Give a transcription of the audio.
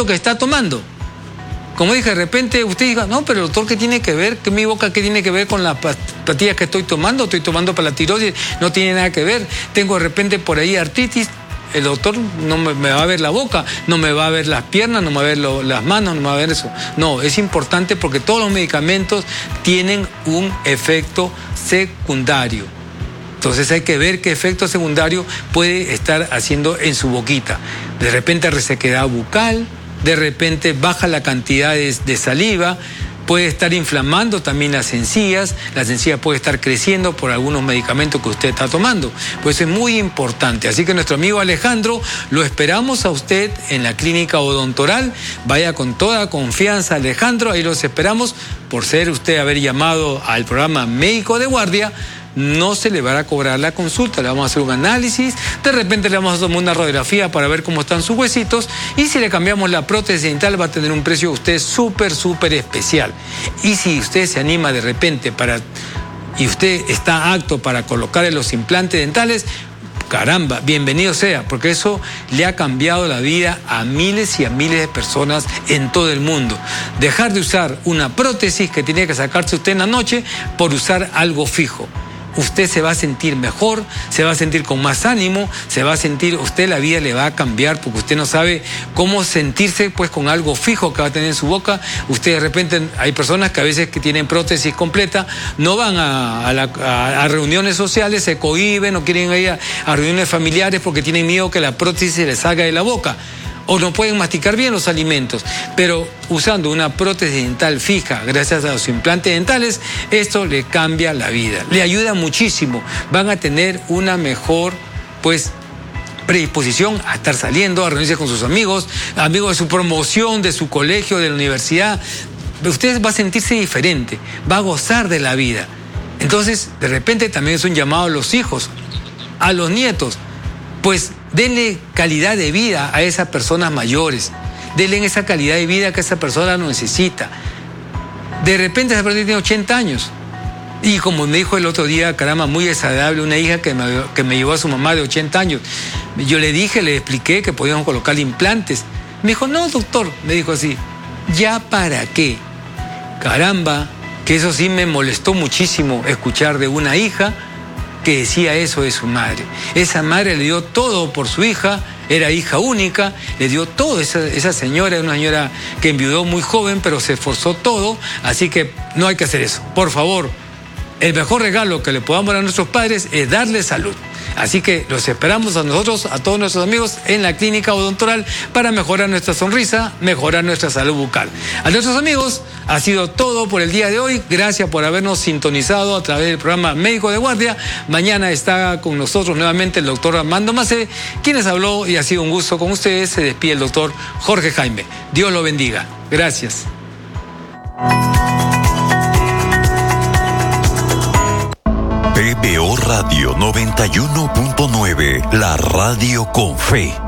medicamento que está tomando. Como dije, de repente usted diga, no, pero doctor, ¿qué tiene que ver? ¿Qué mi boca qué tiene que ver con las pastillas que estoy tomando? Estoy tomando para la tiroides, no tiene nada que ver. Tengo de repente por ahí artritis. El doctor no me va a ver la boca, no me va a ver las piernas, no me va a ver las manos, no me va a ver eso. No, es importante porque todos los medicamentos tienen un efecto secundario. Entonces hay que ver qué efecto secundario puede estar haciendo en su boquita. De repente resequedad bucal, de repente baja la cantidad de saliva, puede estar inflamando también las encías puede estar creciendo por algunos medicamentos que usted está tomando. Pues es muy importante. Así que nuestro amigo Alejandro, lo esperamos a usted en la clínica odontoral. Vaya con toda confianza, Alejandro, ahí los esperamos. Por ser usted haber llamado al programa Médico de Guardia, no se le va a cobrar la consulta, le vamos a hacer un análisis, de repente le vamos a tomar una radiografía para ver cómo están sus huesitos y si le cambiamos la prótesis dental va a tener un precio usted súper especial. Y si usted se anima de repente y usted está apto para colocarle los implantes dentales, caramba, bienvenido sea, porque eso le ha cambiado la vida a miles y a miles de personas en todo el mundo. Dejar de usar una prótesis que tenía que sacarse usted en la noche por usar algo fijo. Usted se va a sentir mejor, se va a sentir con más ánimo, se va a sentir, usted la vida le va a cambiar porque usted no sabe cómo sentirse pues con algo fijo que va a tener en su boca. Usted de repente, hay personas que a veces que tienen prótesis completa, no van a reuniones sociales, se cohíben, no quieren ir a reuniones familiares porque tienen miedo que la prótesis se les salga de la boca. O no pueden masticar bien los alimentos, pero usando una prótesis dental fija, gracias a los implantes dentales, esto le cambia la vida, le ayuda muchísimo, van a tener una mejor, pues, predisposición a estar saliendo, a reunirse con sus amigos de su promoción, de su colegio, de la universidad. Usted va a sentirse diferente, va a gozar de la vida. Entonces, de repente también es un llamado a los hijos, a los nietos, pues denle calidad de vida a esas personas mayores. Denle esa calidad de vida que esa persona necesita. De repente esa persona tiene 80 años. Y como me dijo el otro día, caramba, muy desagradable, una hija que me llevó a su mamá de 80 años. Yo le expliqué que podíamos colocar implantes. Me dijo, no, doctor, me dijo así, ¿ya para qué? Caramba, que eso sí me molestó muchísimo escuchar de una hija que decía eso de su madre. Esa madre le dio todo por su hija, era hija única, le dio todo. Esa señora era una señora que enviudó muy joven, pero se esforzó todo, así que no hay que hacer eso. Por favor, el mejor regalo que le podamos dar a nuestros padres es darles salud. Así que los esperamos a nosotros, a todos nuestros amigos en la clínica odontoral para mejorar nuestra sonrisa, mejorar nuestra salud bucal. A nuestros amigos, ha sido todo por el día de hoy. Gracias por habernos sintonizado a través del programa Médico de Guardia. Mañana está con nosotros nuevamente el doctor Armando Macé, quien les habló y ha sido un gusto con ustedes. Se despide el doctor Jorge Jaime. Dios lo bendiga. Gracias. PBO Radio 91.9, la radio con fe.